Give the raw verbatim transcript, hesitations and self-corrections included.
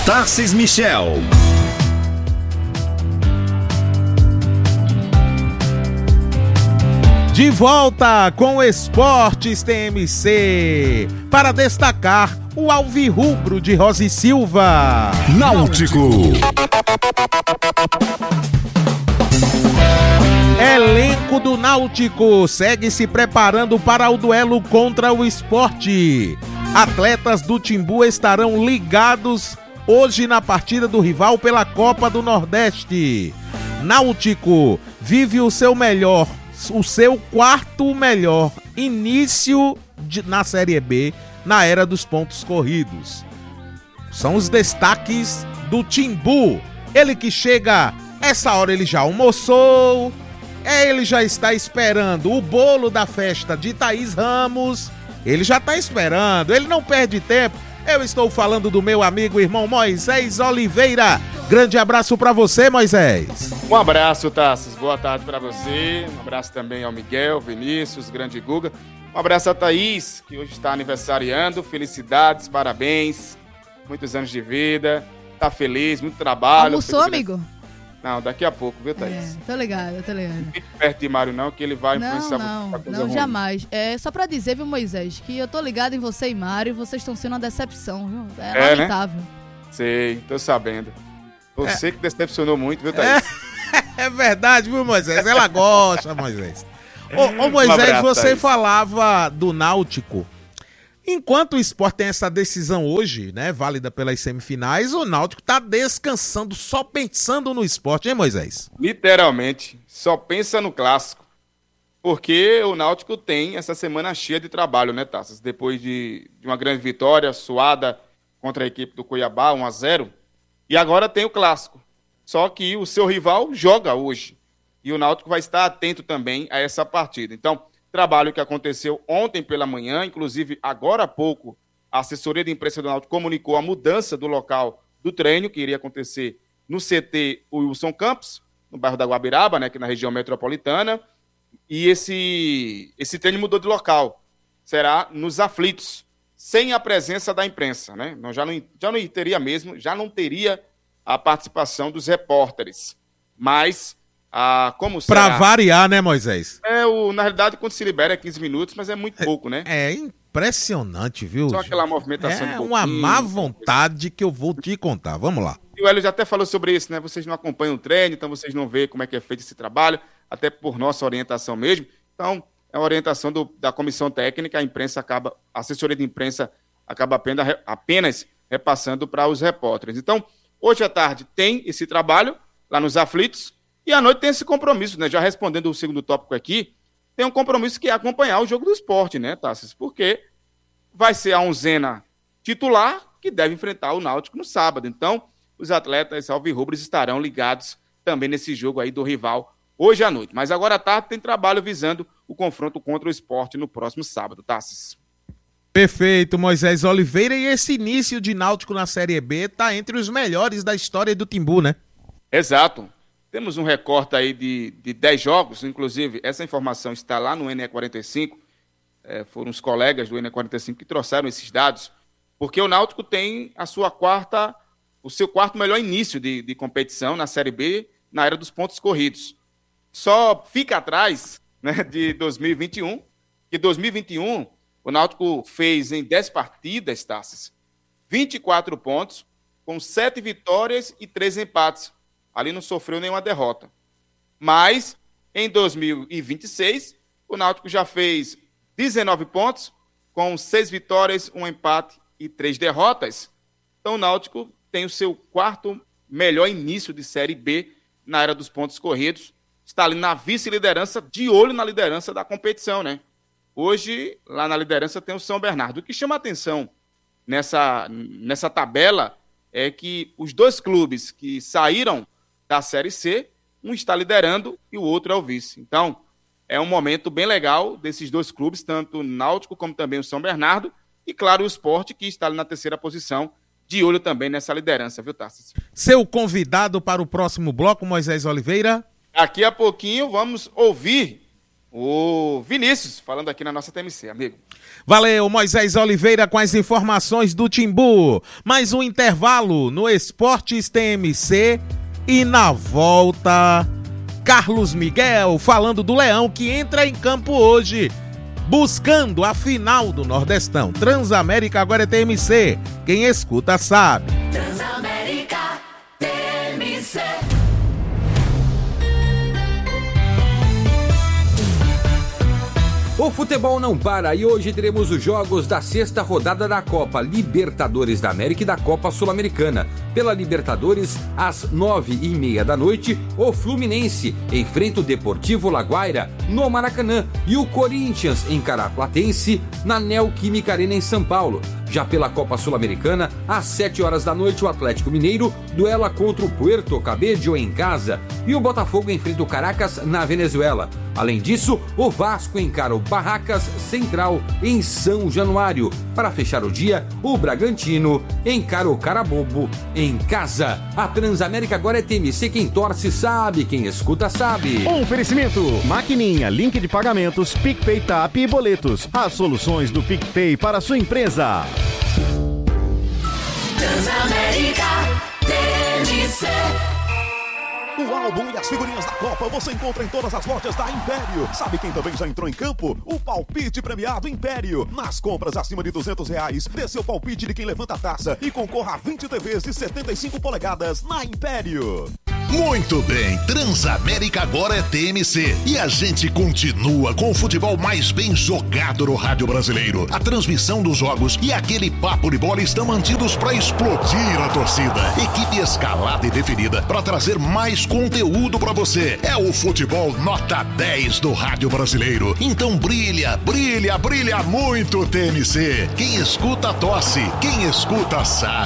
Tarcísio Michel. De volta com o Esportes T M C, para destacar o alvirrubro de Rosi Silva. Náutico. Elenco do Náutico segue se preparando para o duelo contra o Sport. Atletas do Timbu estarão ligados hoje na partida do rival pela Copa do Nordeste. Náutico vive o seu melhor o seu quarto melhor início de, na Série B, na era dos pontos corridos. São os destaques do Timbu. Ele que chega, essa hora ele já almoçou, ele já está esperando o bolo da festa de Thaís Ramos, ele já está esperando, ele não perde tempo. Eu estou falando do meu amigo irmão Moisés Oliveira. Grande abraço para você, Moisés. Um abraço, Tassos. Boa tarde para você. Um abraço também ao Miguel, Vinícius, grande Guga. Um abraço a Thaís, que hoje está aniversariando. Felicidades, parabéns. Muitos anos de vida. Tá feliz, muito trabalho. Almoçou, amigo? Não, daqui a pouco, viu, Thaís? É, tô ligado, tô ligado. Não fique perto de Mário, não, que ele vai influenciar não, muito. Não, não, jamais. É só pra dizer, viu, Moisés, que eu tô ligado em você e Mário, vocês estão sendo uma decepção, viu? É, é lamentável. Né? Sei, tô sabendo. Você é. que decepcionou muito, viu, Thaís? É, é verdade, viu, Moisés? Ela gosta, Moisés. Ô, ô Moisés, um abraço, você Thaís. Falava do Náutico. Enquanto o Sport tem essa decisão hoje, né, válida pelas semifinais, o Náutico tá descansando, só pensando no Sport, hein, Moisés? Literalmente, só pensa no clássico. Porque o Náutico tem essa semana cheia de trabalho, né, Taças? Depois de, de uma grande vitória suada contra a equipe do Cuiabá, um a zero, e agora tem o clássico. Só que o seu rival joga hoje. E o Náutico vai estar atento também a essa partida. Então, trabalho que aconteceu ontem pela manhã, inclusive agora há pouco, a assessoria de imprensa do Náutico comunicou a mudança do local do treino, que iria acontecer no C T Wilson Campos, no bairro da Guabiraba, né, aqui na região metropolitana, e esse, esse treino mudou de local, será nos Aflitos, sem a presença da imprensa, né? Não, já, não, já não teria mesmo, já não teria a participação dos repórteres, mas... Ah, como será? Pra variar, né, Moisés? É, o, na realidade, quando se libera é quinze minutos, mas é muito pouco, né? É, é impressionante, viu? Só aquela movimentação é de uma má vontade que eu vou te contar. Vamos lá. E o Hélio já até falou sobre isso, né? Vocês não acompanham o treino, então vocês não veem como é que é feito esse trabalho, até por nossa orientação mesmo. Então, é a orientação do, da comissão técnica, a imprensa acaba, a assessoria de imprensa acaba apenas, apenas repassando para os repórteres. Então, hoje à tarde tem esse trabalho lá nos Aflitos, e à noite tem esse compromisso, né? Já respondendo o segundo tópico aqui, tem um compromisso que é acompanhar o jogo do Sport, né, Tassis? Porque vai ser a onzena titular que deve enfrentar o Náutico no sábado. Então, os atletas alvirrubros estarão ligados também nesse jogo aí do rival hoje à noite. Mas agora à tarde tem trabalho visando o confronto contra o Sport no próximo sábado, Tassis. Perfeito, Moisés Oliveira. E esse início de Náutico na Série B tá entre os melhores da história do Timbu, né? Exato. Temos um recorte aí de, de dez jogos, inclusive essa informação está lá no N E quarenta e cinco, é, foram os colegas do N E quarenta e cinco que trouxeram esses dados, porque o Náutico tem a sua quarta, o seu quarto melhor início de, de competição na Série B, na era dos pontos corridos. Só fica atrás, né, de dois mil e vinte e um, que dois mil e vinte e um o Náutico fez em dez partidas, Tassis, vinte e quatro pontos, com sete vitórias e três empates. Ali não sofreu nenhuma derrota. Mas, em dois mil e vinte e seis, o Náutico já fez dezenove pontos, com seis vitórias, um empate e três derrotas. Então, o Náutico tem o seu quarto melhor início de Série B na era dos pontos corridos. Está ali na vice-liderança, de olho na liderança da competição, né? Hoje, lá na liderança, tem o São Bernardo. O que chama a atenção nessa, nessa tabela é que os dois clubes que saíram da Série C, um está liderando e o outro é o vice. Então, é um momento bem legal desses dois clubes, tanto o Náutico como também o São Bernardo, e claro, o Sport, que está ali na terceira posição, de olho também nessa liderança, viu, Tarcísio? Seu convidado para o próximo bloco, Moisés Oliveira. Daqui a pouquinho vamos ouvir o Vinícius, falando aqui na nossa T M C, amigo. Valeu, Moisés Oliveira com as informações do Timbu. Mais um intervalo no Esportes T M C e na volta, Carlos Miguel falando do Leão que entra em campo hoje, buscando a final do Nordestão. Transamérica agora é T M C, quem escuta sabe. Transamérica T M C. O futebol não para e hoje teremos os jogos da sexta rodada da Copa Libertadores da América e da Copa Sul-Americana. Pela Libertadores, às nove e meia da noite, o Fluminense enfrenta o Deportivo Laguaira no Maracanã e o Corinthians encara a Platense na Neoquímica Arena em São Paulo. Já pela Copa Sul-Americana, às sete horas da noite, o Atlético Mineiro duela contra o Puerto Cabello em casa e o Botafogo enfrenta o Caracas na Venezuela. Além disso, o Vasco encara o Barracas Central em São Januário. Para fechar o dia, o Bragantino encara o Carabobo em casa. A Transamérica agora é T M C, quem torce sabe, quem escuta sabe. Oferecimento, maquininha, link de pagamentos, PicPay, Tap e boletos. As soluções do PicPay para a sua empresa. Transamérica T M C. O álbum e as figurinhas da Copa você encontra em todas as lojas da Império. Sabe quem também já entrou em campo? O palpite premiado Império. Nas compras acima de duzentos reais, dê seu palpite de quem levanta a taça e concorra a vinte T Vs de setenta e cinco polegadas na Império. Muito bem, Transamérica agora é T M C e a gente continua com o futebol mais bem jogado no rádio brasileiro. A transmissão dos jogos e aquele papo de bola estão mantidos para explodir a torcida. Equipe escalada e definida para trazer mais conteúdo para você. É o futebol nota dez do rádio brasileiro. Então brilha, brilha, brilha muito T M C. Quem escuta tosse, quem escuta sabe.